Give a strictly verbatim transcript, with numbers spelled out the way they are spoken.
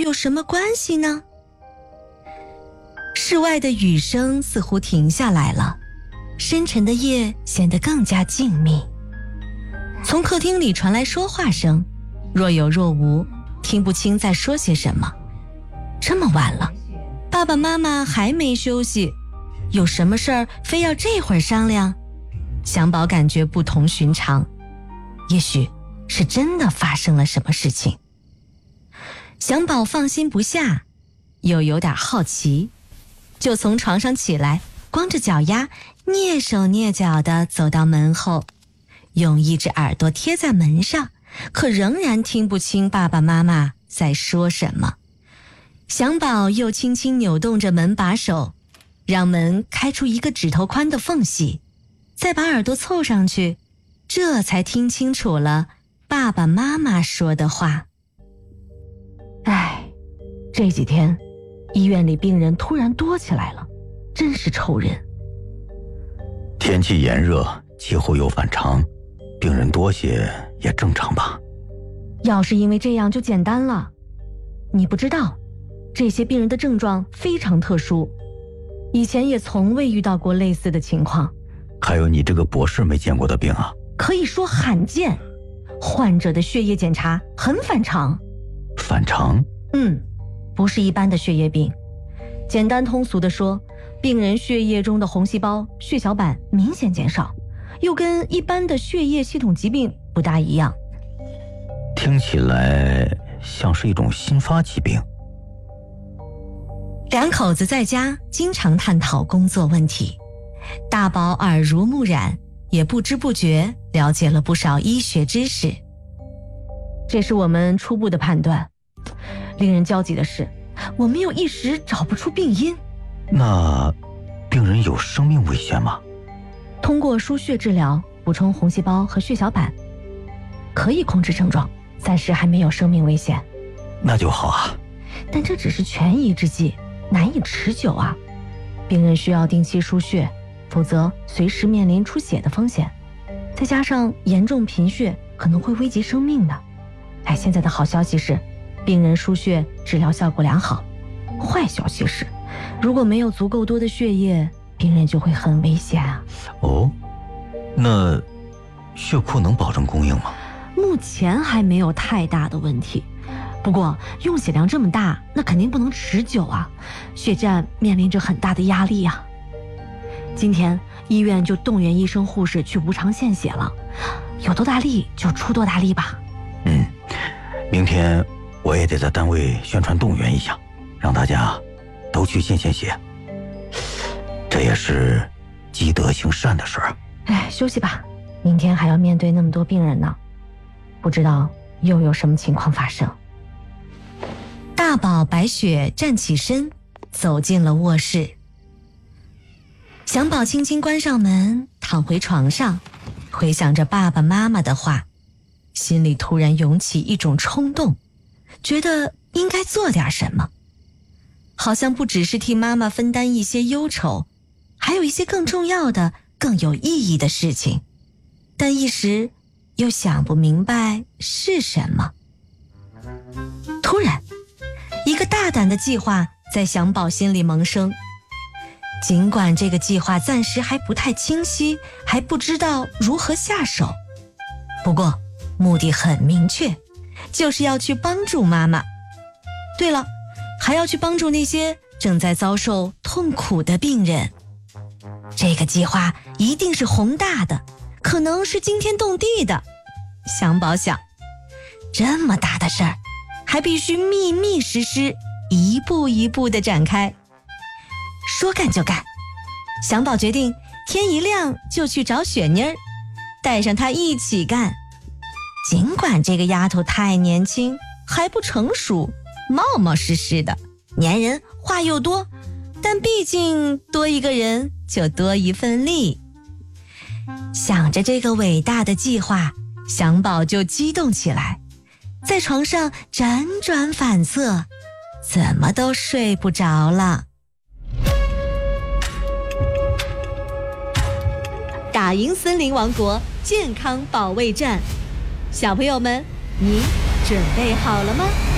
有什么关系呢？室外的雨声似乎停下来了，深沉的夜显得更加静谧。从客厅里传来说话声，若有若无，听不清在说些什么。这么晚了，爸爸妈妈还没休息，有什么事儿非要这会儿商量？祥宝感觉不同寻常，也许是真的发生了什么事情。祥宝放心不下，又有点好奇，就从床上起来，光着脚丫，蹑手蹑脚地走到门后，用一只耳朵贴在门上，可仍然听不清爸爸妈妈在说什么。祥宝又轻轻扭动着门把手，让门开出一个指头宽的缝隙，再把耳朵凑上去，这才听清楚了爸爸妈妈说的话。唉，这几天医院里病人突然多起来了，真是愁人。 天气炎热，气候又反常，病人多些也正常吧。 要是因为这样就简单了。你不知道，这些病人的症状非常特殊，以前也从未遇到过类似的情况。 还有你这个博士没见过的病啊？ 可以说罕见，患者的血液检查很反常。 反常？ 嗯，不是一般的血液病。简单通俗地说，病人血液中的红细胞、血小板明显减少，又跟一般的血液系统疾病不大一样。 听起来像是一种新发疾病。 两口子在家经常探讨工作问题，大宝耳濡目染，也不知不觉了解了不少医学知识。这是我们初步的判断。令人焦急的是，我们又一时找不出病因。 那病人有生命危险吗？ 通过输血治疗补充红细胞和血小板，可以控制症状，暂时还没有生命危险。 那就好啊。 但这只是权宜之计，难以持久啊。病人需要定期输血，否则随时面临出血的风险，再加上严重贫血可能会危及生命的。哎，现在的好消息是病人输血治疗效果良好，坏消息是如果没有足够多的血液，病人就会很危险啊。 哦，那血库能保证供应吗？ 目前还没有太大的问题，不过用血量这么大，那肯定不能持久啊，血站面临着很大的压力啊。今天医院就动员医生护士去无偿献血了，有多大力就出多大力吧。 嗯，明天我也得在单位宣传动员一下，让大家都去献献血，这也是积德行善的事儿。 哎，休息吧，明天还要面对那么多病人呢，不知道又有什么情况发生。大宝白雪站起身，走进了卧室。祥宝轻轻关上门，躺回床上，回想着爸爸妈妈的话，心里突然涌起一种冲动，觉得应该做点什么。好像不只是替妈妈分担一些忧愁，还有一些更重要的、更有意义的事情，但一时又想不明白是什么。突然，一个大胆的计划在祥宝心里萌生。尽管这个计划暂时还不太清晰，还不知道如何下手，不过目的很明确，就是要去帮助妈妈。对了，还要去帮助那些正在遭受痛苦的病人。这个计划一定是宏大的，可能是惊天动地的。祥宝想，这么大的事儿，还必须密密实实，一步一步地展开。说干就干，祥宝决定天一亮就去找雪妮儿，带上她一起干。尽管这个丫头太年轻，还不成熟，冒冒失失的，粘人，话又多，但毕竟多一个人就多一份力。想着这个伟大的计划，祥宝就激动起来，在床上辗转反侧，怎么都睡不着了。打赢森林王国健康保卫战，小朋友们，你准备好了吗？